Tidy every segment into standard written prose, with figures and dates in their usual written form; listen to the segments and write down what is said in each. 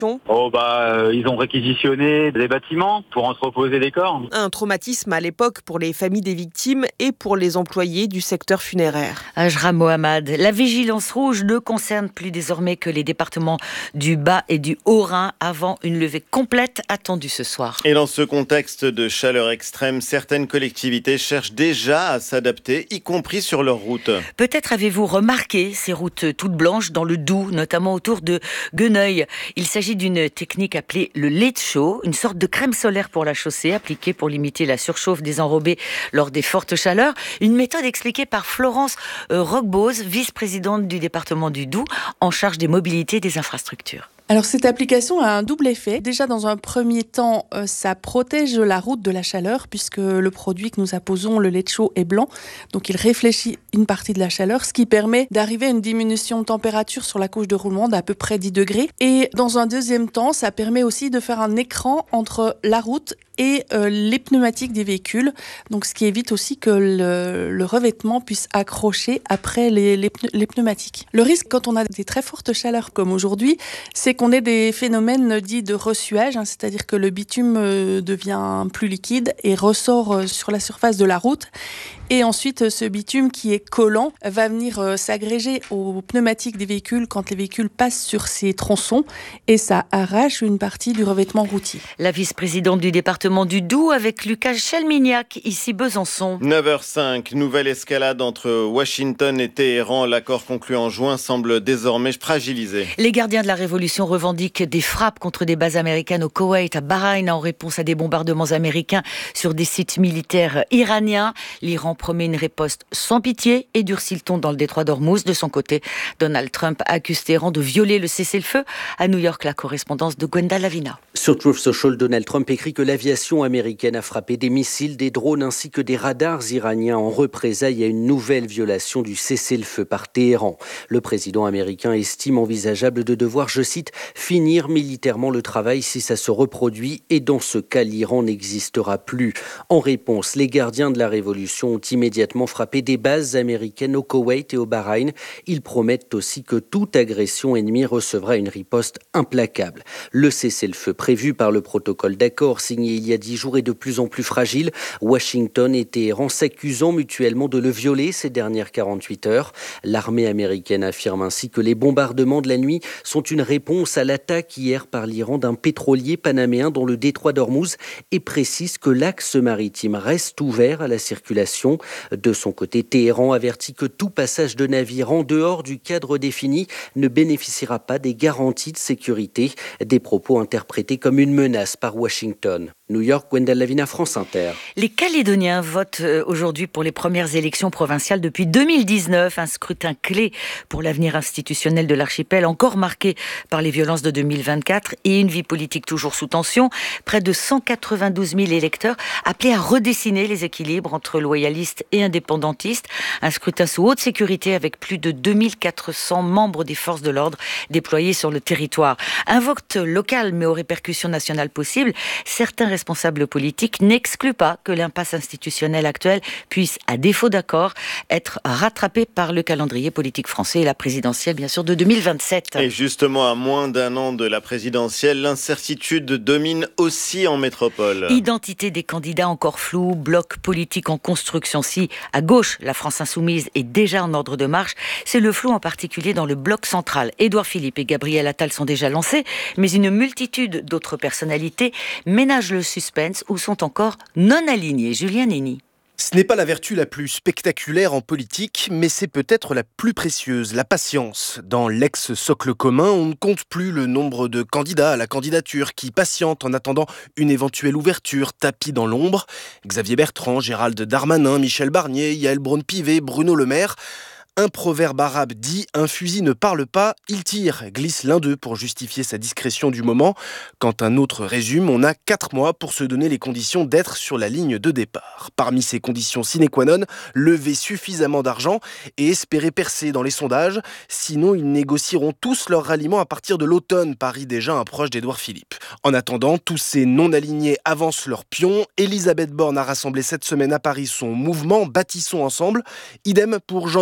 Ils ont réquisitionné des bâtiments pour entreposer des corps. Un traumatisme à l'époque pour les familles des victimes et pour les employés du secteur funéraire. Ajra Mohamed, la vigilance rouge ne concerne plus désormais que les départements du Bas et du Haut-Rhin avant une levée complète attendue ce soir. Et dans ce contexte de chaleur extrême, certaines collectivités cherchent déjà à s'adapter, y compris sur leurs routes. Peut-être avez-vous remarqué ces routes toutes blanches dans le Doubs, notamment autour de Gueneuil. Il s'agit d'une technique appelée le lead show, une sorte de crème solaire pour la chaussée appliquée pour limiter la surchauffe des enrobés lors des fortes chaleurs. Une méthode expliquée par Florence Roquebose, vice-présidente du département du Doubs, en charge des mobilités et des infrastructures. Alors cette application a un double effet. Déjà dans un premier temps, ça protège la route de la chaleur puisque le produit que nous apposons, le lait chaud, est blanc. Donc il réfléchit une partie de la chaleur, ce qui permet d'arriver à une diminution de température sur la couche de roulement d'à peu près 10 degrés. Et dans un deuxième temps, ça permet aussi de faire un écran entre la route et les pneumatiques des véhicules. Donc ce qui évite aussi que le revêtement puisse accrocher après les pneumatiques. Le risque quand on a des très fortes chaleurs comme aujourd'hui, c'est qu'on ait des phénomènes dits de ressuage, c'est-à-dire que le bitume devient plus liquide et ressort sur la surface de la route. Et ensuite, ce bitume qui est collant va venir s'agréger aux pneumatiques des véhicules quand les véhicules passent sur ces tronçons et ça arrache une partie du revêtement routier. La vice-présidente du département du Doubs avec Lucas Chelmignac, ici Besançon. 9h05, nouvelle escalade entre Washington et Téhéran. L'accord conclu en juin semble désormais fragilisé. Les gardiens de la révolution revendiquent des frappes contre des bases américaines au Koweït, à Bahreïn, en réponse à des bombardements américains sur des sites militaires iraniens. L'Iran promet une riposte sans pitié et durcit le ton dans le détroit d'Ormuz. De son côté, Donald Trump accuse Téhéran de violer le cessez-le-feu. À New York, la correspondance de Gwenda Lavina. Sur Truth Social, Donald Trump écrit que l'aviation américaine a frappé des missiles, des drones ainsi que des radars iraniens en représailles à une nouvelle violation du cessez-le-feu par Téhéran. Le président américain estime envisageable de devoir, je cite, finir militairement le travail si ça se reproduit et dans ce cas, l'Iran n'existera plus. En réponse, les gardiens de la révolution ont immédiatement frappé des bases américaines au Koweït et au Bahreïn. Ils promettent aussi que toute agression ennemie recevra une riposte implacable. Le cessez-le-feu prévu par le protocole d'accord signé il y a 10 jours est de plus en plus fragile. Washington et Téhéran s'accusant mutuellement de le violer ces dernières 48 heures. L'armée américaine affirme ainsi que les bombardements de la nuit sont une réponse à l'attaque hier par l'Iran d'un pétrolier panaméen dans le détroit d'Ormuz et précise que l'axe maritime reste ouvert à la circulation. De son côté, Téhéran avertit que tout passage de navire en dehors du cadre défini ne bénéficiera pas des garanties de sécurité. Des propos interprétés comme une menace par Washington. New York, Gwenda Lavina, France Inter. Les Calédoniens votent aujourd'hui pour les premières élections provinciales depuis 2019. Un scrutin clé pour l'avenir institutionnel de l'archipel, encore marqué par les violences de 2024 et une vie politique toujours sous tension. Près de 192 000 électeurs appelés à redessiner les équilibres entre loyalistes et indépendantistes. Un scrutin sous haute sécurité avec plus de 2400 membres des forces de l'ordre déployés sur le territoire. Un vote local mais aux répercussions nationales possibles. Certains responsables politiques n'excluent pas que l'impasse institutionnelle actuelle puisse, à défaut d'accord, être rattrapée par le calendrier politique français et la présidentielle, bien sûr, de 2027. Et justement, à moins d'un an de la présidentielle, l'incertitude domine aussi en métropole. Identité des candidats encore floue, bloc politique en construction. Si, à gauche, la France insoumise est déjà en ordre de marche, c'est le flou en particulier dans le bloc central. Édouard Philippe et Gabriel Attal sont déjà lancés, mais une multitude d'autres personnalités ménagent le suspense ou sont encore non alignés. Julien Nény. Ce n'est pas la vertu la plus spectaculaire en politique, mais c'est peut-être la plus précieuse, la patience. Dans l'ex-socle commun, on ne compte plus le nombre de candidats à la candidature qui patientent en attendant une éventuelle ouverture, tapis dans l'ombre. Xavier Bertrand, Gérald Darmanin, Michel Barnier, Yael Braun-Pivet, Bruno Le Maire. Un proverbe arabe dit « un fusil ne parle pas, il tire », glisse l'un d'eux pour justifier sa discrétion du moment. Quand un autre résume, on a 4 mois pour se donner les conditions d'être sur la ligne de départ. Parmi ces conditions sine qua non, lever suffisamment d'argent et espérer percer dans les sondages. Sinon, ils négocieront tous leur ralliement à partir de l'automne, parie déjà un proche d'Édouard Philippe. En attendant, tous ces non-alignés avancent leurs pions. Elisabeth Borne a rassemblé cette semaine à Paris son mouvement « Bâtissons ensemble ». Idem pour Jean-Noël Barrot,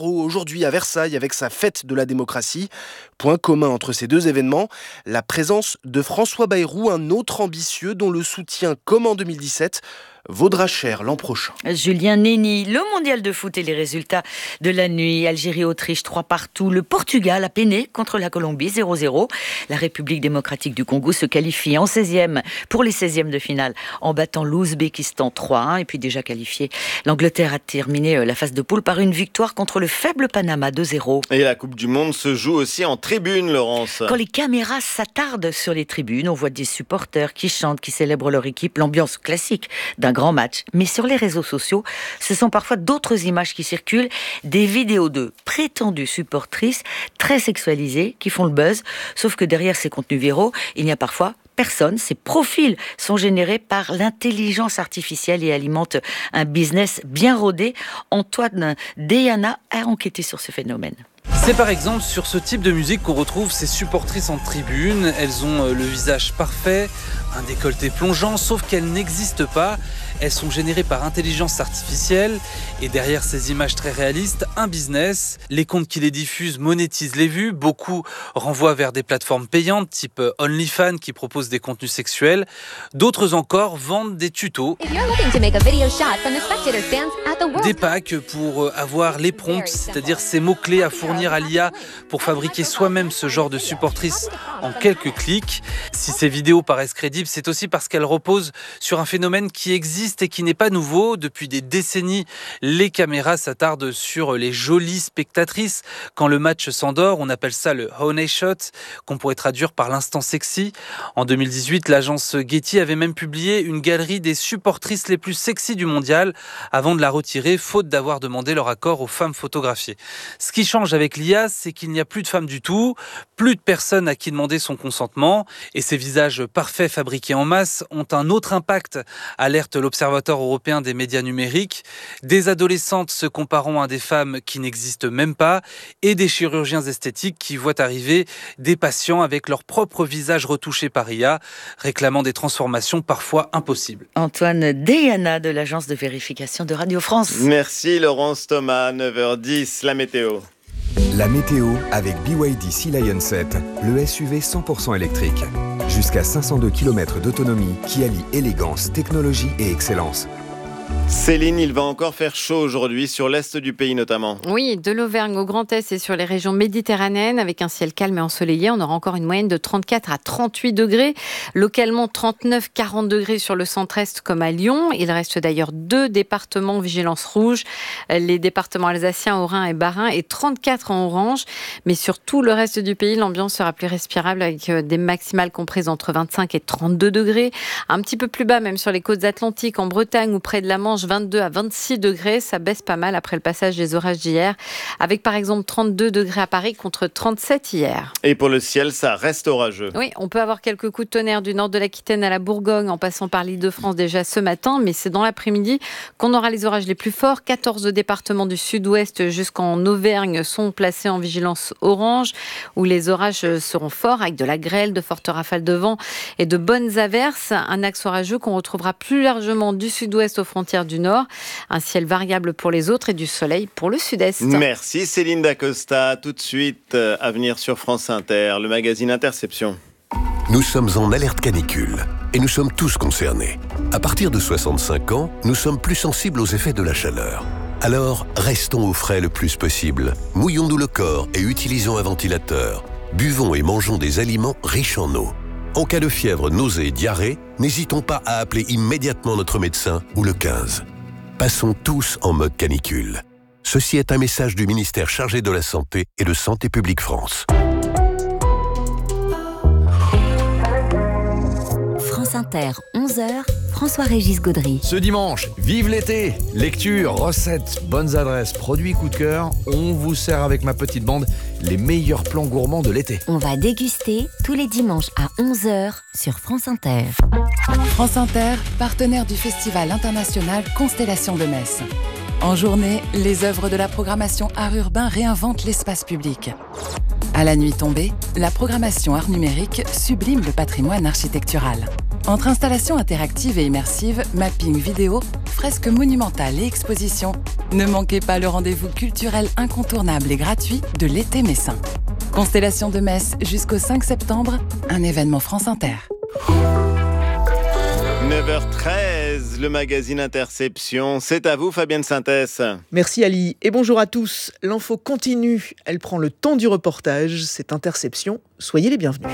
Figaro aujourd'hui à Versailles avec sa fête de la démocratie. Point commun entre ces deux événements, la présence de François Bayrou, un autre ambitieux dont le soutien, comme en 2017, vaudra cher l'an prochain. Julien Nenny, le mondial de foot et les résultats de la nuit. Algérie-Autriche 3-0. Le Portugal a peiné contre la Colombie 0-0. La République démocratique du Congo se qualifie en 16e pour les 16e de finale en battant l'Ouzbékistan 3-1. Et puis déjà qualifié, l'Angleterre a terminé la phase de poule par une victoire contre le faible Panama 2-0. Et la Coupe du Monde se joue aussi en tribune, Laurence. Quand les caméras s'attardent sur les tribunes, on voit des supporters qui chantent, qui célèbrent leur équipe, l'ambiance classique d'un grand match. Mais sur les réseaux sociaux, ce sont parfois d'autres images qui circulent, des vidéos de prétendues supportrices très sexualisées qui font le buzz, sauf que derrière ces contenus viraux, il n'y a parfois personne. Ces profils sont générés par l'intelligence artificielle et alimentent un business bien rodé. Antoine Deyana a enquêté sur ce phénomène. C'est par exemple sur ce type de musique qu'on retrouve ces supportrices en tribune. Elles ont le visage parfait, un décolleté plongeant, sauf qu'elles n'existent pas. Elles sont générées par intelligence artificielle et derrière ces images très réalistes, un business. Les comptes qui les diffusent monétisent les vues. Beaucoup renvoient vers des plateformes payantes type OnlyFans qui proposent des contenus sexuels. D'autres encore vendent des tutos. Des packs pour avoir les prompts, c'est-à-dire ces mots-clés à fournir à l'IA pour fabriquer soi-même ce genre de supportrice en quelques clics. Si ces vidéos paraissent crédibles, c'est aussi parce qu'elles reposent sur un phénomène qui existe et qui n'est pas nouveau. Depuis des décennies, les caméras s'attardent sur les jolies spectatrices. Quand le match s'endort, on appelle ça le honey shot, qu'on pourrait traduire par l'instant sexy. En 2018, l'agence Getty avait même publié une galerie des supportrices les plus sexy du mondial avant de la retirer, faute d'avoir demandé leur accord aux femmes photographiées. Ce qui change avec l'IA, c'est qu'il n'y a plus de femmes du tout, plus de personnes à qui demander son consentement, et ces visages parfaits fabriqués en masse ont un autre impact, alerte l'Observatoire européen des médias numériques. Des adolescentes se comparant à des femmes qui n'existent même pas, et des chirurgiens esthétiques qui voient arriver des patients avec leur propre visage retouché par IA, réclamant des transformations parfois impossibles. Antoine Deyana de l'agence de vérification de Radio France. Merci Laurence Thomas, 9h10, la météo. La météo avec BYD Sea Lion 7, le SUV 100% électrique. Jusqu'à 502 km d'autonomie qui allie élégance, technologie et excellence. Céline, il va encore faire chaud aujourd'hui sur l'est du pays notamment. Oui, de l'Auvergne au Grand Est et sur les régions méditerranéennes avec un ciel calme et ensoleillé. On aura encore une moyenne de 34 à 38 degrés. Localement 39-40 degrés sur le centre-est comme à Lyon. Il reste d'ailleurs 2 départements vigilance rouge. Les départements alsaciens, Haut-Rhin et Bas-Rhin et 34 en orange. Mais sur tout le reste du pays, l'ambiance sera plus respirable avec des maximales comprises entre 25 et 32 degrés. Un petit peu plus bas même sur les côtes atlantiques, en Bretagne ou près de la Manche, 22 à 26 degrés, ça baisse pas mal après le passage des orages d'hier, avec par exemple 32 degrés à Paris contre 37 hier. Et pour le ciel, ça reste orageux. Oui, on peut avoir quelques coups de tonnerre du nord de l'Aquitaine à la Bourgogne, en passant par l'Île-de-France déjà ce matin, mais c'est dans l'après-midi qu'on aura les orages les plus forts. 14 départements du sud-ouest jusqu'en Auvergne sont placés en vigilance orange, où les orages seront forts, avec de la grêle, de fortes rafales de vent et de bonnes averses. Un axe orageux qu'on retrouvera plus largement du sud-ouest aux frontières du nord. Un ciel variable pour les autres et du soleil pour le sud-est. Merci Céline Dacosta. Tout de suite, à venir sur France Inter, le magazine Interception. Nous sommes en alerte canicule et nous sommes tous concernés. À partir de 65 ans, nous sommes plus sensibles aux effets de la chaleur. Alors, restons au frais le plus possible. Mouillons-nous le corps et utilisons un ventilateur. Buvons et mangeons des aliments riches en eau. En cas de fièvre, nausée et diarrhée, n'hésitons pas à appeler immédiatement notre médecin ou le 15. Passons tous en mode canicule. Ceci est un message du ministère chargé de la Santé et de Santé publique France. France Inter, 11h, François-Régis Gaudry. Ce dimanche, vive l'été! Lecture, recettes, bonnes adresses, produits coup de cœur. On vous sert avec ma petite bande les meilleurs plans gourmands de l'été. On va déguster tous les dimanches à 11h sur France Inter. France Inter, partenaire du Festival international Constellation de Metz. En journée, les œuvres de la programmation Art Urbain réinventent l'espace public. À la nuit tombée, la programmation Art Numérique sublime le patrimoine architectural. Entre installations interactives et immersives, mapping vidéo, fresques monumentales et expositions, Ne manquez pas le rendez-vous culturel incontournable et gratuit de l'été messin. Constellation de Metz jusqu'au 5 septembre, un événement France Inter. 9h13, le magazine Interception. C'est à vous, Fabienne Synthès. Merci Ali et bonjour à tous. L'info continue, elle prend le temps du reportage. C'est Interception, soyez les bienvenus.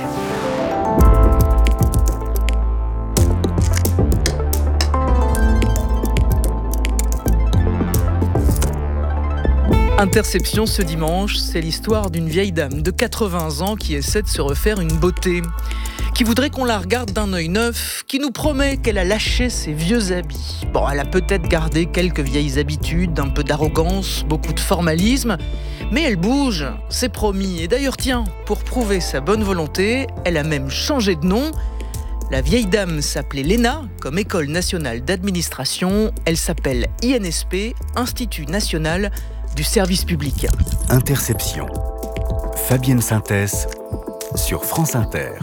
Interception ce dimanche, c'est l'histoire d'une vieille dame de 80 ans qui essaie de se refaire une beauté, qui voudrait qu'on la regarde d'un œil neuf, qui nous promet qu'elle a lâché ses vieux habits. Bon, elle a peut-être gardé quelques vieilles habitudes, un peu d'arrogance, beaucoup de formalisme, mais elle bouge, c'est promis. Et d'ailleurs, tiens, pour prouver sa bonne volonté, elle a même changé de nom. La vieille dame s'appelait l'ENA, comme École nationale d'administration. Elle s'appelle INSP, Institut national du service public. Interception. Fabienne Synthès sur France Inter.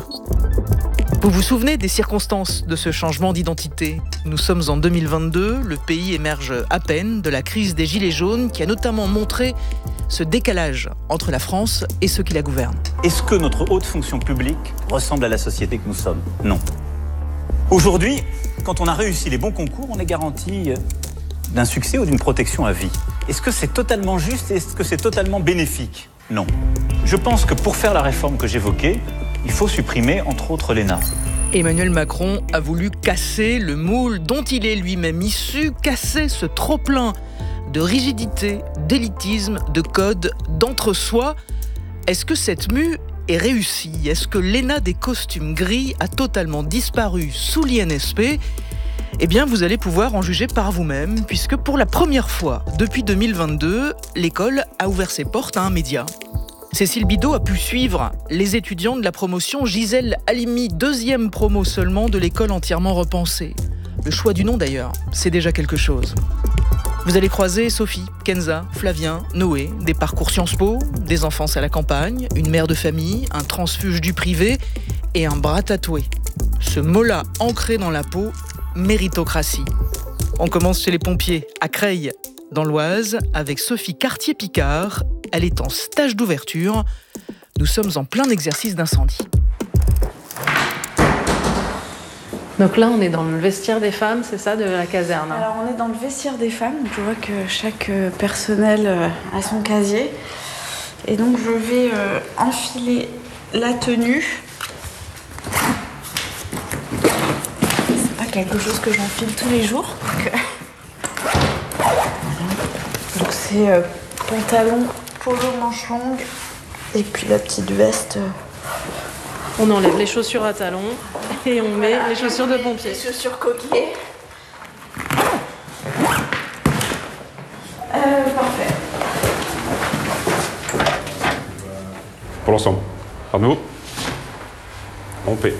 Vous vous souvenez des circonstances de ce changement d'identité ? Nous sommes en 2022, le pays émerge à peine de la crise des Gilets jaunes qui a notamment montré ce décalage entre la France et ceux qui la gouvernent. Est-ce que notre haute fonction publique ressemble à la société que nous sommes ? Non. Aujourd'hui, quand on a réussi les bons concours, on est garanti d'un succès ou d'une protection à vie. Est-ce que c'est totalement juste et est-ce que c'est totalement bénéfique ? Non. Je pense que pour faire la réforme que j'évoquais, il faut supprimer, entre autres, l'ENA. Emmanuel Macron a voulu casser le moule dont il est lui-même issu, casser ce trop-plein de rigidité, d'élitisme, de code, d'entre-soi. Est-ce que cette mue est réussie ? Est-ce que l'ENA des costumes gris a totalement disparu sous l'INSP ? Eh bien, vous allez pouvoir en juger par vous-même, puisque pour la première fois depuis 2022, l'école a ouvert ses portes à un média. Cécile Bidot a pu suivre les étudiants de la promotion Gisèle Halimi, 2e promo seulement de l'école entièrement repensée. Le choix du nom d'ailleurs, c'est déjà quelque chose. Vous allez croiser Sophie, Kenza, Flavien, Noé, des parcours Sciences Po, des enfances à la campagne, une mère de famille, un transfuge du privé et un bras tatoué. Ce mot-là ancré dans la peau, méritocratie. On commence chez les pompiers, à Creil, dans l'Oise, avec Sophie Cartier-Picard. Elle est en stage d'ouverture. Nous sommes en plein exercice d'incendie. Donc là, on est dans le vestiaire des femmes, c'est ça, de la caserne ? Alors, on est dans le vestiaire des femmes. Donc, je vois que chaque personnel a son casier. Et donc, je vais enfiler la tenue. C'est pas quelque chose que j'enfile tous les jours. Donc, c'est pantalon, polo, manche longue. Et puis la petite veste. On enlève les chaussures à talons et on met les chaussures de pompier. Les chaussures coquillées. Parfait. Pour l'ensemble. Arnaud. On paie.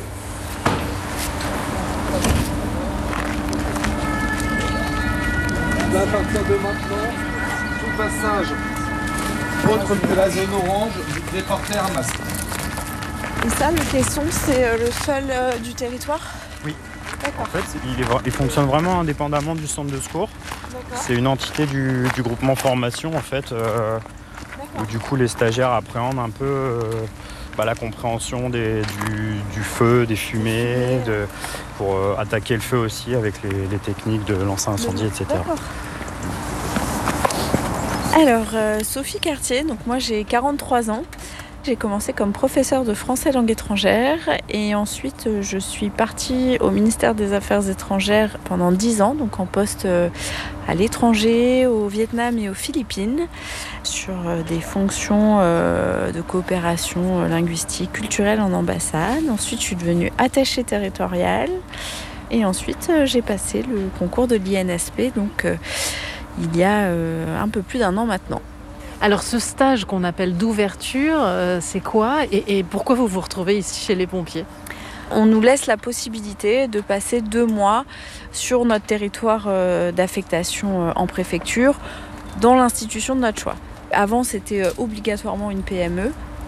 À partir de maintenant, tout passage autre que la zone orange, vous déportez un masque. Et ça, le caisson, c'est le seul du territoire ? Oui. D'accord. En fait, il fonctionne vraiment indépendamment du centre de secours. D'accord. C'est une entité du groupement formation, en fait, où du coup les stagiaires appréhendent un peu la compréhension du feu, des fumées, pour attaquer le feu aussi avec les techniques de lancer incendie, etc. D'accord. Alors, Sophie Cartier, donc moi j'ai 43 ans. J'ai commencé comme professeure de français langue étrangère et ensuite je suis partie au ministère des Affaires étrangères pendant 10 ans, donc en poste à l'étranger, au Vietnam et aux Philippines, sur des fonctions de coopération linguistique, culturelle en ambassade. Ensuite, je suis devenue attachée territoriale et ensuite j'ai passé le concours de l'INSP, donc il y a un peu plus d'un an maintenant. Alors ce stage qu'on appelle d'ouverture, c'est quoi et pourquoi vous vous retrouvez ici chez les pompiers ? On nous laisse la possibilité de passer 2 mois sur notre territoire d'affectation en préfecture dans l'institution de notre choix. Avant, c'était obligatoirement une PME.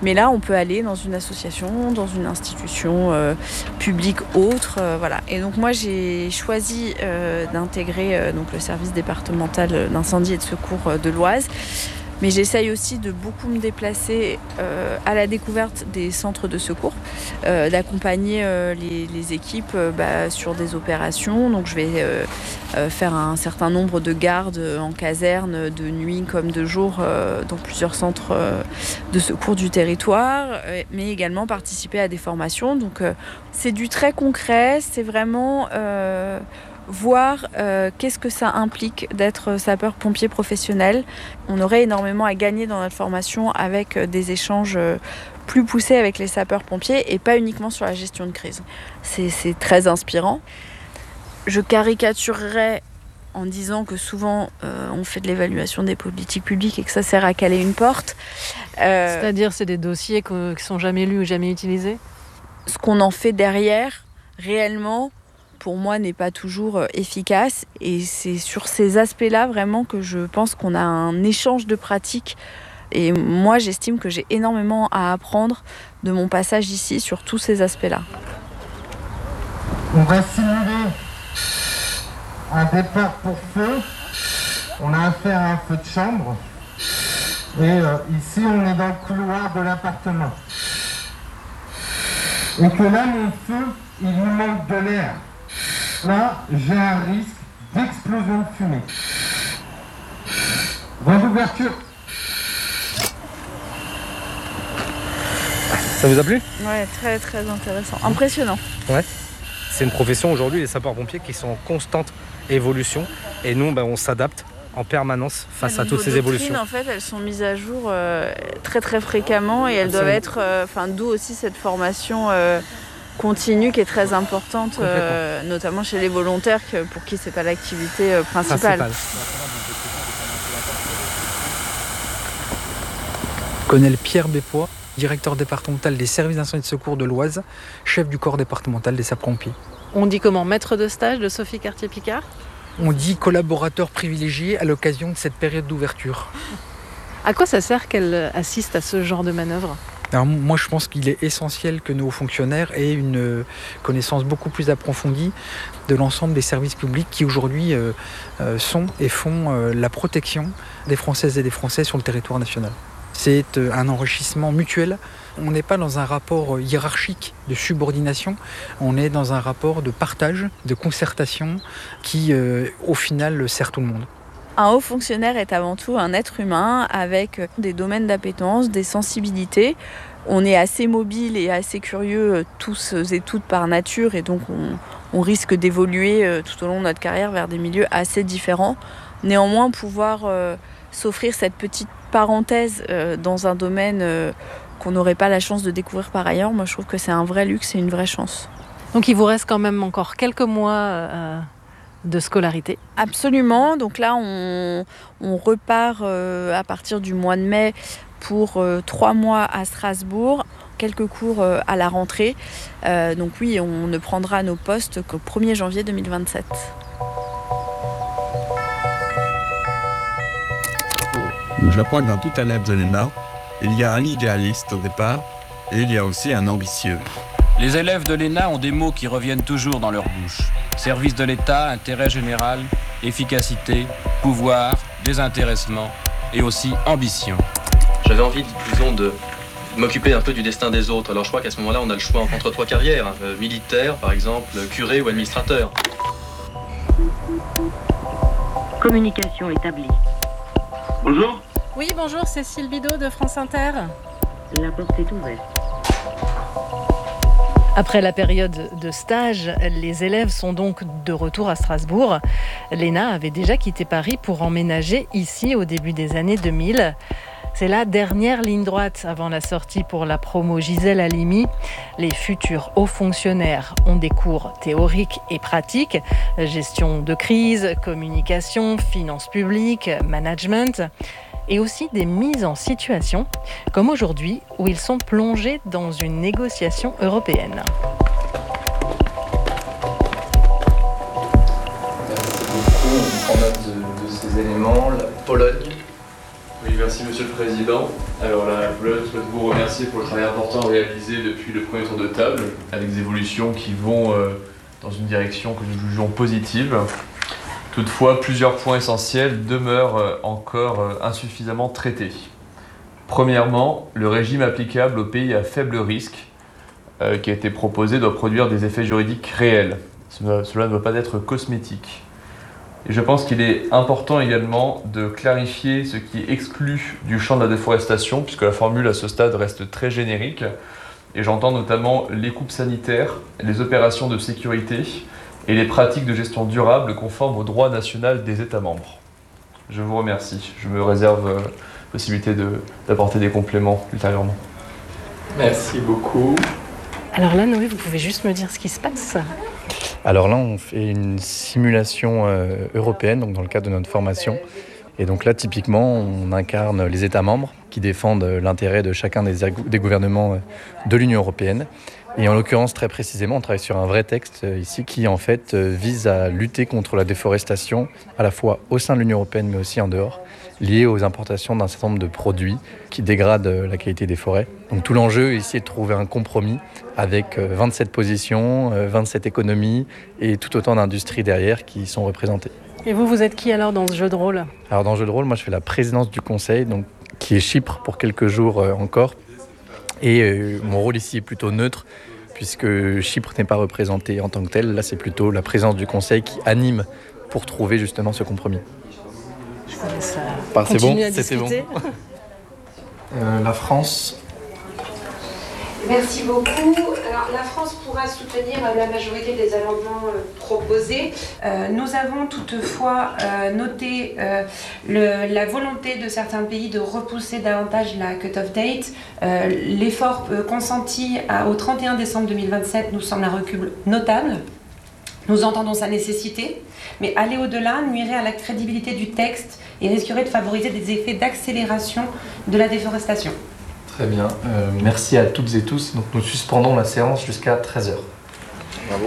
Mais là, on peut aller dans une association, dans une institution publique autre, voilà. Et donc moi, j'ai choisi d'intégrer donc le service départemental d'incendie et de secours de l'Oise. Mais j'essaye aussi de beaucoup me déplacer à la découverte des centres de secours, d'accompagner les équipes sur des opérations. Donc je vais faire un certain nombre de gardes en caserne, de nuit comme de jour, dans plusieurs centres de secours du territoire, mais également participer à des formations. Donc c'est du très concret, c'est vraiment voir qu'est-ce que ça implique d'être sapeur-pompier professionnel. On aurait énormément à gagner dans notre formation avec des échanges plus poussés avec les sapeurs-pompiers et pas uniquement sur la gestion de crise. C'est très inspirant. Je caricaturerais en disant que souvent on fait de l'évaluation des politiques publiques et que ça sert à caler une porte. C'est-à-dire c'est des dossiers qui ne sont jamais lus ou jamais utilisés ? Ce qu'on en fait derrière, réellement, pour moi, n'est pas toujours efficace. Et c'est sur ces aspects-là, vraiment, que je pense qu'on a un échange de pratiques. Et moi, j'estime que j'ai énormément à apprendre de mon passage ici sur tous ces aspects-là. On va simuler un départ pour feu. On a affaire à un feu de chambre. Et ici, on est dans le couloir de l'appartement. Et que là, mon feu, il lui manque de l'air. Là, j'ai un risque d'explosion de fumée. Voie d'ouverture. Ça vous a plu ? Ouais, très très intéressant. Impressionnant. Ouais. C'est une profession aujourd'hui, les sapeurs-pompiers, qui sont en constante évolution. Et nous, on s'adapte en permanence face à toutes ces évolutions. En fait, elles sont mises à jour très très fréquemment et elles doivent être, d'où aussi cette formation continue qui est très importante, notamment chez les volontaires pour qui c'est pas l'activité principale. Colonel Pierre Bépois, directeur départemental des services d'incendie et de secours de l'Oise, chef du corps départemental des sapeurs-pompiers. On dit comment ? Maître de stage de Sophie Cartier-Picard ? On dit collaborateur privilégié à l'occasion de cette période d'ouverture. À quoi ça sert qu'elle assiste à ce genre de manœuvre ? Alors moi, je pense qu'il est essentiel que nos fonctionnaires aient une connaissance beaucoup plus approfondie de l'ensemble des services publics qui aujourd'hui sont et font la protection des Françaises et des Français sur le territoire national. C'est un enrichissement mutuel. On n'est pas dans un rapport hiérarchique de subordination, on est dans un rapport de partage, de concertation qui, au final, sert tout le monde. Un haut fonctionnaire est avant tout un être humain avec des domaines d'appétence, des sensibilités. On est assez mobile et assez curieux tous et toutes par nature et donc on risque d'évoluer tout au long de notre carrière vers des milieux assez différents. Néanmoins, pouvoir s'offrir cette petite parenthèse dans un domaine qu'on n'aurait pas la chance de découvrir par ailleurs, moi je trouve que c'est un vrai luxe et une vraie chance. Donc il vous reste quand même encore quelques mois de scolarité. Absolument, donc là on repart à partir du mois de mai pour 3 mois à Strasbourg, quelques cours à la rentrée. Donc oui, on ne prendra nos postes qu'au 1er janvier 2027. Je crois que dans tout élève de l'ENA, il y a un idéaliste au départ et il y a aussi un ambitieux. Les élèves de l'ENA ont des mots qui reviennent toujours dans leur bouche. Service de l'État, intérêt général, efficacité, pouvoir, désintéressement et aussi ambition. J'avais envie, disons, de m'occuper un peu du destin des autres. Alors je crois qu'à ce moment-là, on a le choix entre 3 carrières. Militaire, par exemple, curé ou administrateur. Communication établie. Bonjour. Oui, bonjour, Cécile Bidot de France Inter. La porte est ouverte. Après la période de stage, les élèves sont donc de retour à Strasbourg. L'ENA avait déjà quitté Paris pour emménager ici au début des années 2000. C'est la dernière ligne droite avant la sortie pour la promo Gisèle Halimi. Les futurs hauts fonctionnaires ont des cours théoriques et pratiques, gestion de crise, communication, finances publiques, management, et aussi des mises en situation, comme aujourd'hui où ils sont plongés dans une négociation européenne. On prend note de ces éléments. La Pologne. Oui, merci Monsieur le Président. Alors la Pologne souhaite vous remercier pour le travail important réalisé depuis le premier tour de table, avec des évolutions qui vont dans une direction que nous jugeons positive. Toutefois, plusieurs points essentiels demeurent encore insuffisamment traités. Premièrement, le régime applicable aux pays à faible risque qui a été proposé doit produire des effets juridiques réels. Cela ne doit pas être cosmétique. Et je pense qu'il est important également de clarifier ce qui exclut du champ de la déforestation, puisque la formule à ce stade reste très générique. Et j'entends notamment les coupes sanitaires, les opérations de sécurité et les pratiques de gestion durable conformes au droit national des États membres. Je vous remercie. Je me réserve la possibilité d'apporter des compléments ultérieurement. Merci beaucoup. Alors là, Noé, vous pouvez juste me dire ce qui se passe ? Alors là, on fait une simulation européenne, donc dans le cadre de notre formation. Et donc là, typiquement, on incarne les États membres qui défendent l'intérêt de chacun des gouvernements de l'Union européenne. Et en l'occurrence, très précisément, on travaille sur un vrai texte ici qui, en fait, vise à lutter contre la déforestation, à la fois au sein de l'Union européenne, mais aussi en dehors, liée aux importations d'un certain nombre de produits qui dégradent la qualité des forêts. Donc tout l'enjeu ici est de trouver un compromis avec 27 positions, 27 économies et tout autant d'industries derrière qui sont représentées. Et vous êtes qui alors dans ce jeu de rôle ? Alors dans le jeu de rôle, moi je fais la présidence du Conseil, donc, qui est Chypre pour quelques jours encore. Et mon rôle ici est plutôt neutre, puisque Chypre n'est pas représentée en tant que telle. Là, c'est plutôt la présidence du Conseil qui anime pour trouver justement ce compromis. C'est bon, c'était bon. La France. Merci beaucoup. Alors, la France pourra soutenir la majorité des amendements proposés. Nous avons toutefois noté la volonté de certains pays de repousser davantage la cut-off date. L'effort consenti au 31 décembre 2027 nous semble un recul notable. Nous entendons sa nécessité, mais aller au-delà nuirait à la crédibilité du texte et risquerait de favoriser des effets d'accélération de la déforestation. Très bien, merci à toutes et tous. Donc nous suspendons la séance jusqu'à 13h. Bravo.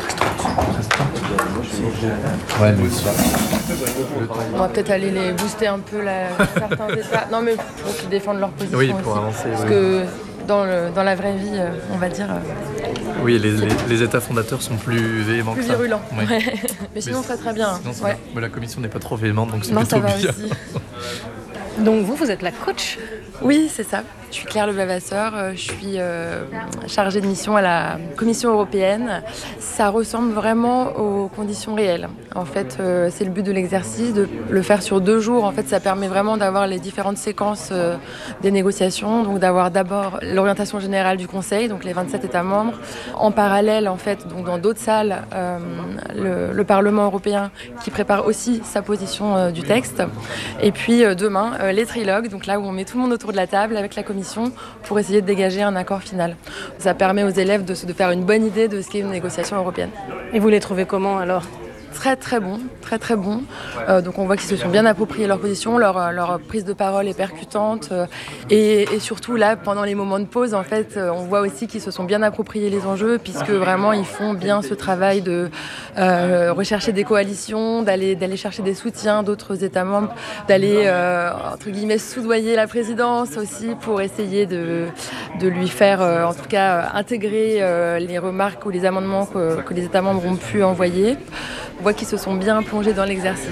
Ouais, nous aussi. On va peut-être aller les booster un peu certains États. Non, mais pour qu'ils défendent leur position. Oui, pour aussi. avancer. Parce que dans la vraie vie, on va dire. Oui, les États fondateurs sont plus véhéments que ça. Plus virulents. Oui. Ouais. Mais sinon, très bien. Sinon, ouais. Mais la commission n'est pas trop véhémente, donc c'est non, plutôt ça va bien. Aussi. Donc vous êtes la coach ? Oui, c'est ça. Je suis Claire Levavasseur, je suis chargée de mission à la Commission européenne. Ça ressemble vraiment aux conditions réelles. En fait, c'est le but de l'exercice, de le faire sur 2 jours. En fait, ça permet vraiment d'avoir les différentes séquences des négociations. Donc d'avoir d'abord l'orientation générale du Conseil, donc les 27 États membres. En parallèle, en fait, donc dans d'autres salles, le Parlement européen qui prépare aussi sa position du texte. Et puis demain, les trilogues, donc là où on met tout le monde autour de la table avec la Commission pour essayer de dégager un accord final. Ça permet aux élèves de faire une bonne idée de ce qu'est une négociation européenne. Et vous les trouvez comment alors ? Très très bon, très très bon. Donc on voit qu'ils se sont bien appropriés leur position, leur prise de parole est percutante et surtout là pendant les moments de pause en fait on voit aussi qu'ils se sont bien appropriés les enjeux puisque vraiment ils font bien ce travail de rechercher des coalitions, d'aller chercher des soutiens d'autres États membres, d'aller entre guillemets soudoyer la présidence aussi pour essayer de lui faire en tout cas intégrer les remarques ou les amendements que les États membres ont pu envoyer. On voit qu'ils se sont bien plongés dans l'exercice.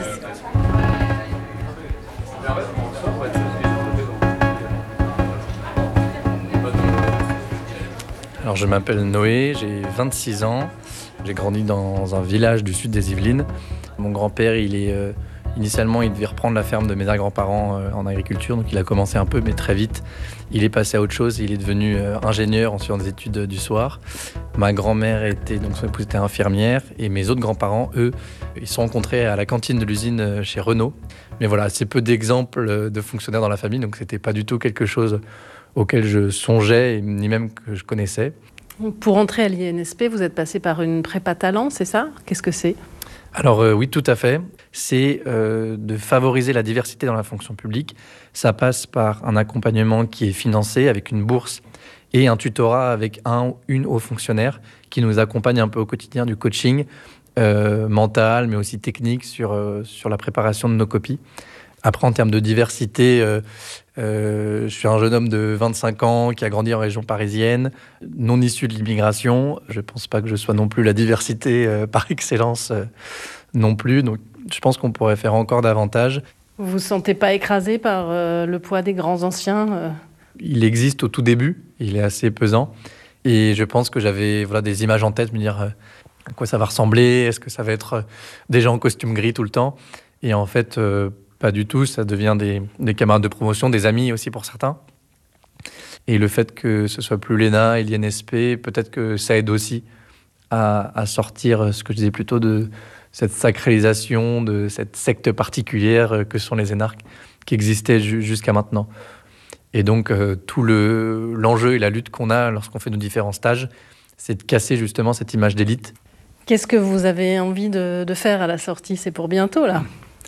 Alors je m'appelle Noé, j'ai 26 ans. J'ai grandi dans un village du sud des Yvelines. Mon grand-père, initialement, il devait reprendre la ferme de mes arrière-grands-parents en agriculture, donc il a commencé un peu, mais très vite, il est passé à autre chose. Il est devenu ingénieur en suivant des études du soir. Ma grand-mère était infirmière et mes autres grands-parents, eux, ils se sont rencontrés à la cantine de l'usine chez Renault. Mais voilà, c'est peu d'exemples de fonctionnaires dans la famille, donc c'était pas du tout quelque chose auquel je songeais, ni même que je connaissais. Pour entrer à l'INSP, vous êtes passé par une prépa talent, c'est ça ? Qu'est-ce que c'est ? Alors oui, tout à fait. C'est de favoriser la diversité dans la fonction publique. Ça passe par un accompagnement qui est financé avec une bourse et un tutorat avec un ou une haut fonctionnaire qui nous accompagne un peu au quotidien du coaching mental, mais aussi technique sur la préparation de nos copies. Après, en termes de diversité, je suis un jeune homme de 25 ans qui a grandi en région parisienne, non issu de l'immigration. Je ne pense pas que je sois non plus la diversité par excellence non plus. Donc, je pense qu'on pourrait faire encore davantage. Vous ne vous sentez pas écrasé par le poids des grands anciens Il existe au tout début, il est assez pesant. Et je pense que j'avais des images en tête, me dire à quoi ça va ressembler, est-ce que ça va être des gens en costume gris tout le temps. Et en fait, pas du tout, ça devient des camarades de promotion, des amis aussi pour certains. Et le fait que ce soit plus l'ENA et l'INSP, peut-être que ça aide aussi à sortir, ce que je disais plutôt, de cette sacralisation, de cette secte particulière que sont les énarques, qui existaient jusqu'à maintenant. Et donc, tout l'enjeu et la lutte qu'on a lorsqu'on fait nos différents stages, c'est de casser justement cette image d'élite. Qu'est-ce que vous avez envie de faire à la sortie? C'est pour bientôt, là.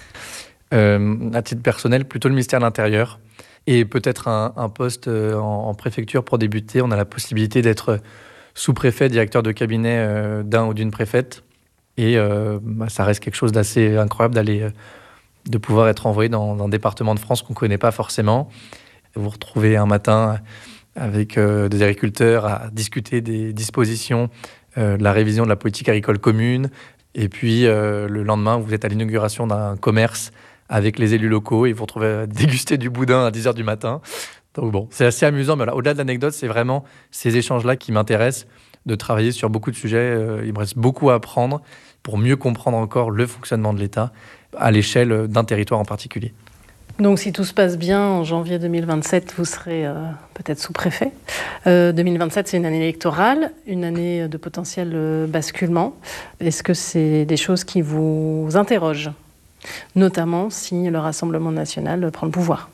À titre personnel, plutôt le ministère de l'Intérieur. Et peut-être un poste en préfecture pour débuter. On a la possibilité d'être sous-préfet, directeur de cabinet d'un ou d'une préfète. Et ça reste quelque chose d'assez incroyable de pouvoir être envoyé dans un département de France qu'on ne connaît pas forcément. Vous retrouvez un matin avec des agriculteurs à discuter des dispositions de la révision de la politique agricole commune. Et puis le lendemain, vous êtes à l'inauguration d'un commerce avec les élus locaux et vous retrouvez à déguster du boudin à 10h du matin. Donc bon, c'est assez amusant. Mais au-delà de l'anecdote, c'est vraiment ces échanges-là qui m'intéressent, de travailler sur beaucoup de sujets. Il me reste beaucoup à apprendre pour mieux comprendre encore le fonctionnement de l'État à l'échelle d'un territoire en particulier. Donc si tout se passe bien, en janvier 2027, vous serez peut-être sous-préfet. 2027, c'est une année électorale, une année de potentiel basculement. Est-ce que c'est des choses qui vous interrogent, notamment si le Rassemblement national prend le pouvoir?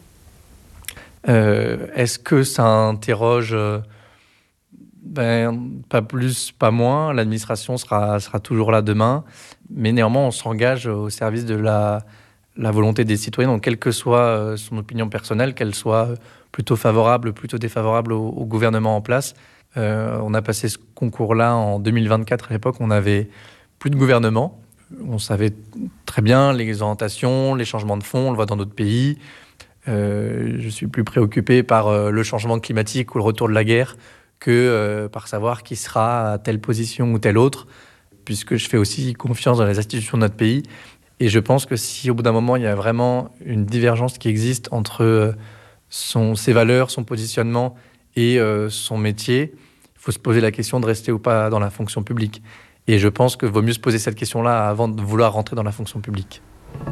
Est-ce que ça interroge pas plus, pas moins. L'administration sera toujours là demain. Mais néanmoins, on s'engage au service de la volonté des citoyens. Donc, quelle que soit son opinion personnelle, qu'elle soit plutôt favorable, plutôt défavorable au gouvernement en place. On a passé ce concours-là en 2024. À l'époque, on n'avait plus de gouvernement. On savait très bien les orientations, les changements de fond. On le voit dans d'autres pays. Je suis plus préoccupé par le changement climatique ou le retour de la guerre que par savoir qui sera à telle position ou telle autre, puisque je fais aussi confiance dans les institutions de notre pays. Et je pense que si au bout d'un moment, il y a vraiment une divergence qui existe entre ses valeurs, son positionnement et son métier, il faut se poser la question de rester ou pas dans la fonction publique. Et je pense qu'il vaut mieux se poser cette question-là avant de vouloir rentrer dans la fonction publique.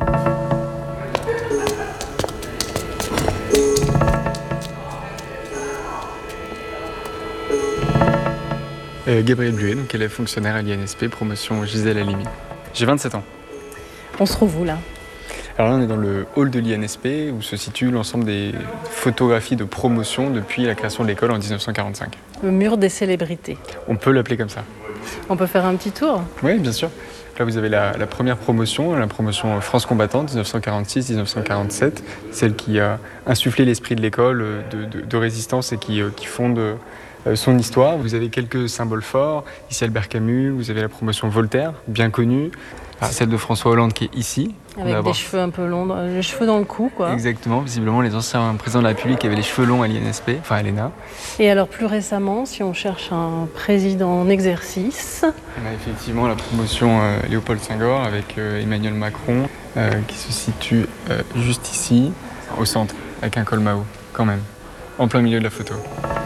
Gabriel Bluet, donc élève fonctionnaire à l'INSP, promotion Gisèle Halimi. J'ai 27 ans. On se trouve où là? Alors là, on est dans le hall de l'INSP où se situe l'ensemble des photographies de promotion depuis la création de l'école en 1945. Le mur des célébrités. On peut l'appeler comme ça. On peut faire un petit tour? Oui, bien sûr. Là, vous avez la première promotion, la promotion France combattante 1946-1947, celle qui a insufflé l'esprit de l'école de résistance et qui fonde son histoire. Vous avez quelques symboles forts. Ici, Albert Camus, vous avez la promotion Voltaire, bien connue. Celle de François Hollande qui est ici. Avec des cheveux un peu longs, les cheveux dans le cou, quoi. Exactement, visiblement les anciens présidents de la République avaient les cheveux longs à l'INSP, enfin à l'ENA. Et alors plus récemment, si on cherche un président en exercice... On a effectivement la promotion Léopold Senghor avec Emmanuel Macron qui se situe juste ici, au centre, avec un col Mao, quand même, en plein milieu de la photo.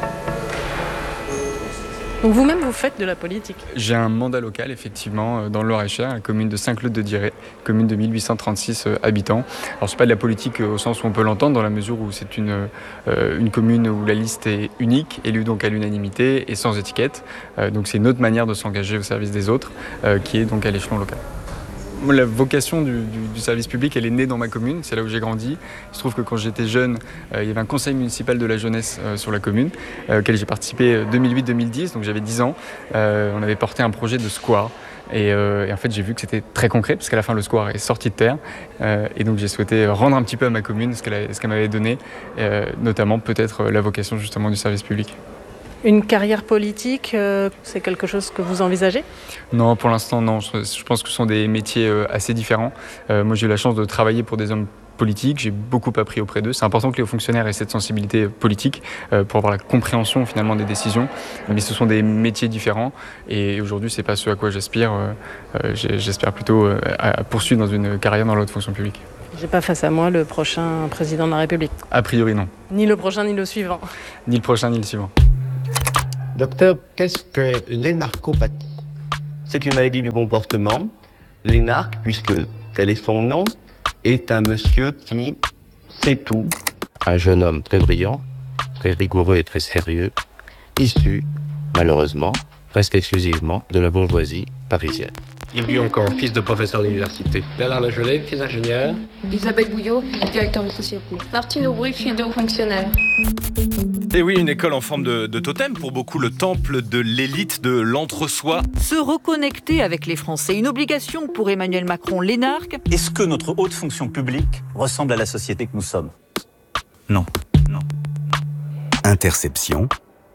Donc vous-même, vous faites de la politique? J'ai un mandat local, effectivement, dans le Loir-et-Cher, la commune de Saint-Claude-de-Diray, commune de 1836 habitants. Alors, c'est pas de la politique au sens où on peut l'entendre, dans la mesure où c'est une commune où la liste est unique, élue donc à l'unanimité et sans étiquette. Donc, c'est une autre manière de s'engager au service des autres, qui est donc à l'échelon local. La vocation du service public, elle est née dans ma commune, c'est là où j'ai grandi. Il se trouve que quand j'étais jeune, il y avait un conseil municipal de la jeunesse sur la commune, auquel j'ai participé 2008-2010, donc j'avais 10 ans. On avait porté un projet de square. Et en fait, j'ai vu que c'était très concret, parce qu'à la fin, le square est sorti de terre. Et donc, j'ai souhaité rendre un petit peu à ma commune ce qu'elle m'avait donné, notamment peut-être la vocation justement du service public. Une carrière politique, c'est quelque chose que vous envisagez? Non, pour l'instant, non. Je pense que ce sont des métiers assez différents. Moi, j'ai eu la chance de travailler pour des hommes politique, j'ai beaucoup appris auprès d'eux. C'est important que les hauts fonctionnaires aient cette sensibilité politique pour avoir la compréhension finalement des décisions. Mais ce sont des métiers différents et aujourd'hui, c'est pas ce à quoi j'aspire. J'espère plutôt à poursuivre dans une carrière dans la haute fonction publique. J'ai pas face à moi le prochain président de la République. A priori, non. Ni le prochain, ni le suivant. Ni le prochain, ni le suivant. Docteur, qu'est-ce que l'énarcopathie? C'est une maladie du comportement. L'énarque, puisque tel est son nom, est un monsieur qui sait tout. Un jeune homme très brillant, très rigoureux et très sérieux, issu, malheureusement, presque exclusivement de la bourgeoisie parisienne. Il vit encore fils de professeur d'université. Bernard Lagelet, fils d'ingénieur. Isabelle Bouillot, directeur de société. Martine Aubry, fille de haut fonctionnaire. Et oui, une école en forme de totem, pour beaucoup le temple de l'élite de l'entre-soi. Se reconnecter avec les Français, une obligation pour Emmanuel Macron, l'énarque. Est-ce que notre haute fonction publique ressemble à la société que nous sommes? Non. Interception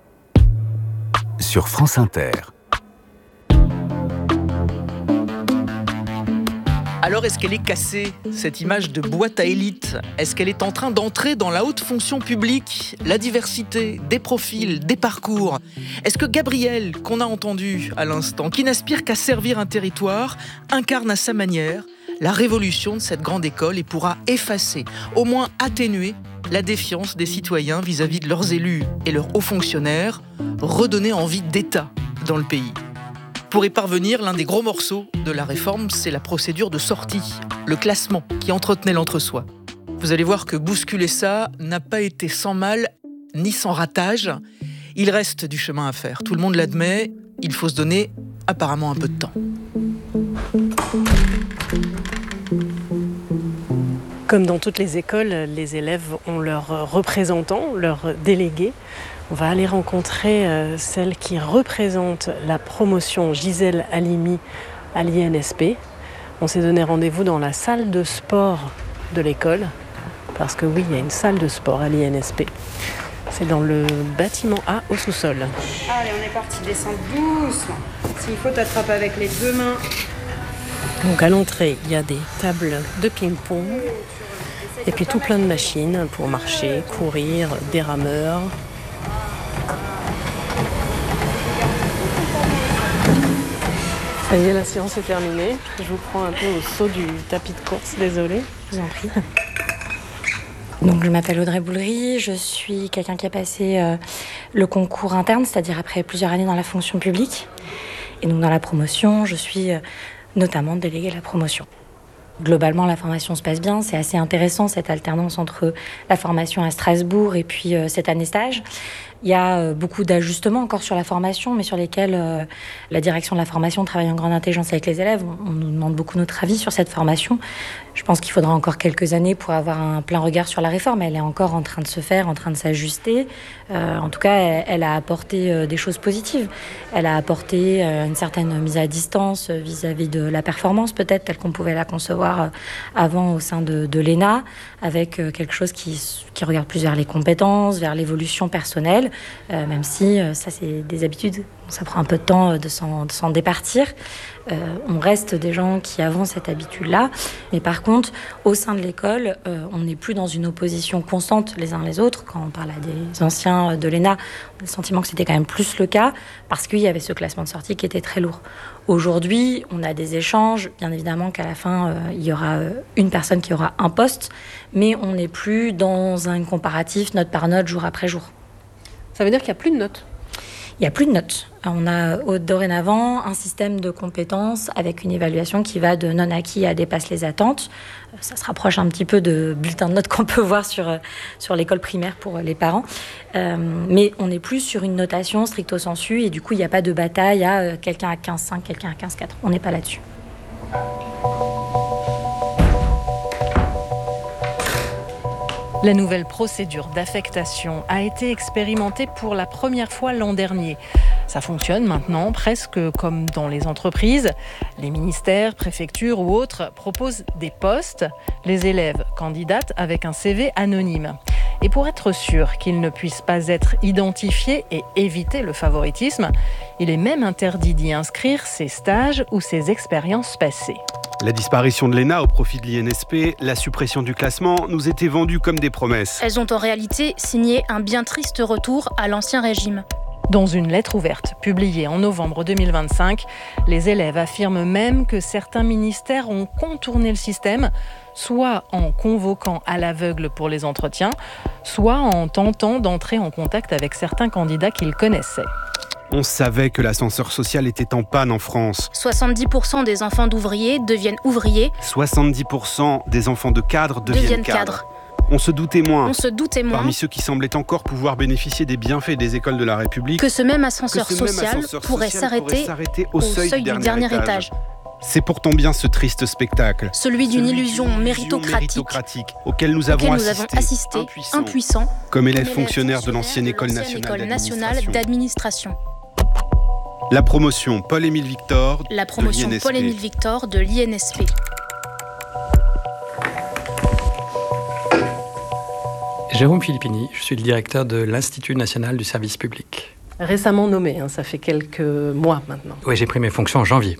sur France Inter. Alors, est-ce qu'elle est cassée, cette image de boîte à élite? Est-ce qu'elle est en train d'entrer dans la haute fonction publique? La diversité, des profils, des parcours. Est-ce que Gabriel, qu'on a entendu à l'instant, qui n'aspire qu'à servir un territoire, incarne à sa manière la révolution de cette grande école et pourra effacer, au moins atténuer, la défiance des citoyens vis-à-vis de leurs élus et leurs hauts fonctionnaires, redonner envie d'État dans le pays? Pour y parvenir, l'un des gros morceaux de la réforme, c'est la procédure de sortie, le classement qui entretenait l'entre-soi. Vous allez voir que bousculer ça n'a pas été sans mal ni sans ratage. Il reste du chemin à faire, tout le monde l'admet, il faut se donner apparemment un peu de temps. Comme dans toutes les écoles, les élèves ont leurs représentants, leurs délégués. On va aller rencontrer celle qui représente la promotion Gisèle Halimi à l'INSP. On s'est donné rendez-vous dans la salle de sport de l'école, parce que oui, il y a une salle de sport à l'INSP. C'est dans le bâtiment A au sous-sol. Allez, on est parti, descendre doucement. S'il faut, t'attraper avec les deux mains. Donc à l'entrée, il y a des tables de ping-pong et puis tout plein de machines pour marcher, courir, des rameurs. Ça y est, la séance est terminée. Je vous prends un peu au saut du tapis de course, désolée. Je vous en prie. Donc, je m'appelle Audrey Boulery, je suis quelqu'un qui a passé le concours interne, c'est-à-dire après plusieurs années dans la fonction publique. Et donc dans la promotion, je suis notamment déléguée à la promotion. Globalement, la formation se passe bien, c'est assez intéressant cette alternance entre la formation à Strasbourg et puis cette année stage. Il y a beaucoup d'ajustements encore sur la formation, mais sur lesquels la direction de la formation travaille en grande intelligence avec les élèves. On nous demande beaucoup notre avis sur cette formation. Je pense qu'il faudra encore quelques années pour avoir un plein regard sur la réforme. Elle est encore en train de se faire, en train de s'ajuster. En tout cas, elle a apporté des choses positives. Elle a apporté une certaine mise à distance vis-à-vis de la performance, peut-être, telle qu'on pouvait la concevoir avant au sein de l'ENA, avec quelque chose qui regarde plus vers les compétences, vers l'évolution personnelle. Même si ça c'est des habitudes, ça prend un peu de temps de s'en départir. On reste des gens qui avons cette habitude-là, mais par contre, au sein de l'école, on n'est plus dans une opposition constante les uns les autres. Quand on parle à des anciens de l'ENA, on a le sentiment que c'était quand même plus le cas, parce qu'il y avait ce classement de sortie qui était très lourd. Aujourd'hui, on a des échanges, bien évidemment qu'à la fin, il y aura une personne qui aura un poste, mais on n'est plus dans un comparatif note par note, jour après jour. Ça veut dire qu'il n'y a plus de notes? Il n'y a plus de notes. On a dorénavant un système de compétences avec une évaluation qui va de non acquis à dépasse les attentes. Ça se rapproche un petit peu de bulletins de notes qu'on peut voir sur l'école primaire pour les parents. Mais on n'est plus sur une notation stricto sensu et du coup, il n'y a pas de bataille à quelqu'un à 15,5, quelqu'un à 15,4. On n'est pas là-dessus. La nouvelle procédure d'affectation a été expérimentée pour la première fois l'an dernier. Ça fonctionne maintenant presque comme dans les entreprises. Les ministères, préfectures ou autres proposent des postes. Les élèves candidatent avec un CV anonyme. Et pour être sûr qu'ils ne puissent pas être identifiés et éviter le favoritisme, il est même interdit d'y inscrire ses stages ou ses expériences passées. La disparition de l'ENA au profit de l'INSP, la suppression du classement nous étaient vendues comme des promesses. Elles ont en réalité signé un bien triste retour à l'ancien régime. Dans une lettre ouverte publiée en novembre 2025, les élèves affirment même que certains ministères ont contourné le système, soit en convoquant à l'aveugle pour les entretiens, soit en tentant d'entrer en contact avec certains candidats qu'ils connaissaient. On savait que l'ascenseur social était en panne en France. 70% des enfants d'ouvriers deviennent ouvriers. 70% des enfants de cadres deviennent cadres. On se doutait moins. Parmi ceux qui semblaient encore pouvoir bénéficier des bienfaits des écoles de la République, que ce même ascenseur social pourrait s'arrêter au seuil du dernier étage. C'est pourtant bien ce triste spectacle. Celui d'une illusion méritocratique auquel nous avons assisté, impuissants, comme élèves fonctionnaires de l'ancienne école nationale d'administration. La promotion Paul-Émile Victor de l'INSP. Jérôme Filippini, je suis le directeur de l'Institut national du service public. Récemment nommé, ça fait quelques mois maintenant. Oui, j'ai pris mes fonctions en janvier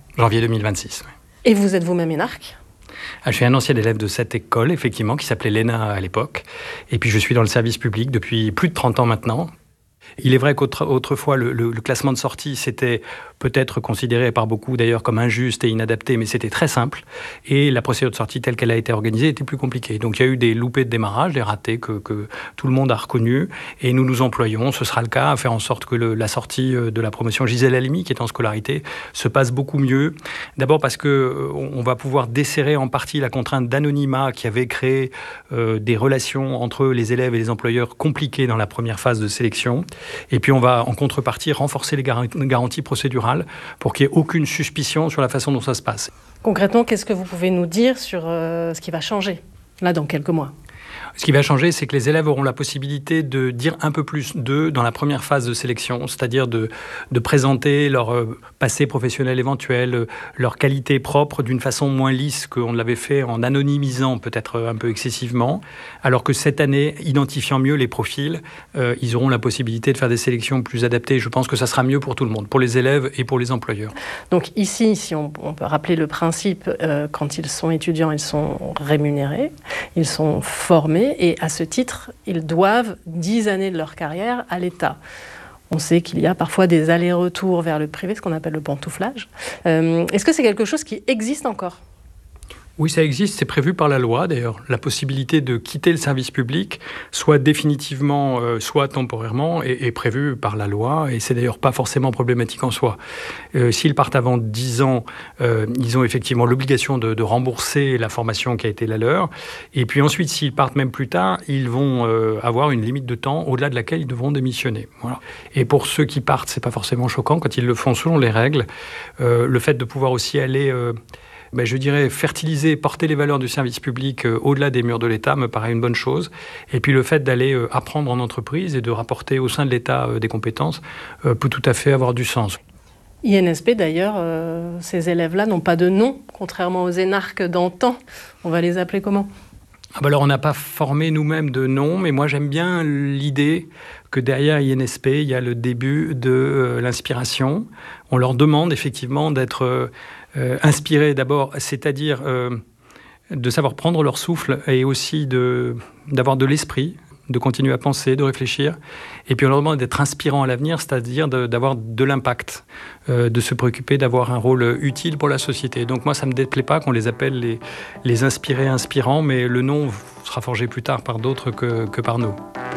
2026. Oui. Et vous êtes vous-même énarque ? Je suis un ancien élève de cette école, effectivement, qui s'appelait l'ENA à l'époque. Et puis je suis dans le service public depuis plus de 30 ans maintenant. Il est vrai qu'autrefois, le classement de sortie, c'était peut-être considéré par beaucoup d'ailleurs comme injuste et inadapté, mais c'était très simple. Et la procédure de sortie telle qu'elle a été organisée était plus compliquée. Donc il y a eu des loupés de démarrage, des ratés que tout le monde a reconnus. Et nous nous employons, ce sera le cas, à faire en sorte que la sortie de la promotion Gisèle Halimi, qui est en scolarité, se passe beaucoup mieux. D'abord parce qu'on va pouvoir desserrer en partie la contrainte d'anonymat qui avait créé des relations entre les élèves et les employeurs compliquées dans la première phase de sélection. Et puis on va en contrepartie renforcer les garanties procédurales pour qu'il n'y ait aucune suspicion sur la façon dont ça se passe. Concrètement, qu'est-ce que vous pouvez nous dire sur ce qui va changer, là, dans quelques mois ? Ce qui va changer, c'est que les élèves auront la possibilité de dire un peu plus d'eux dans la première phase de sélection, c'est-à-dire de présenter leur passé professionnel éventuel, leur qualité propre d'une façon moins lisse qu'on l'avait fait en anonymisant peut-être un peu excessivement, alors que cette année, identifiant mieux les profils, ils auront la possibilité de faire des sélections plus adaptées. Je pense que ça sera mieux pour tout le monde, pour les élèves et pour les employeurs. Donc ici, si on peut rappeler le principe, quand ils sont étudiants, ils sont rémunérés, ils sont formés, et à ce titre, ils doivent 10 années de leur carrière à l'État. On sait qu'il y a parfois des allers-retours vers le privé, ce qu'on appelle le pantouflage. Est-ce que c'est quelque chose qui existe encore ? Oui, ça existe, c'est prévu par la loi d'ailleurs. La possibilité de quitter le service public, soit définitivement, soit temporairement, est prévue par la loi et c'est d'ailleurs pas forcément problématique en soi. S'ils partent avant 10 ans, ils ont effectivement l'obligation de rembourser la formation qui a été la leur. Et puis ensuite, s'ils partent même plus tard, ils vont avoir une limite de temps au-delà de laquelle ils devront démissionner. Voilà. Et pour ceux qui partent, c'est pas forcément choquant quand ils le font selon les règles. Le fait de pouvoir aussi aller... je dirais, fertiliser, porter les valeurs du service public au-delà des murs de l'État me paraît une bonne chose. Et puis le fait d'aller apprendre en entreprise et de rapporter au sein de l'État des compétences peut tout à fait avoir du sens. INSP, d'ailleurs, ces élèves-là n'ont pas de nom, contrairement aux énarques d'antan. On va les appeler comment ? Alors on n'a pas formé nous-mêmes de nom, mais moi j'aime bien l'idée que derrière INSP, il y a le début de l'inspiration. On leur demande effectivement d'être... inspirés d'abord, c'est-à-dire de savoir prendre leur souffle et aussi d'avoir de l'esprit, de continuer à penser, de réfléchir. Et puis on leur demande d'être inspirants à l'avenir, c'est-à-dire d'avoir de l'impact, de se préoccuper d'avoir un rôle utile pour la société. Donc moi, ça ne me déplaît pas qu'on les appelle les inspirés inspirants, mais le nom sera forgé plus tard par d'autres que par nous.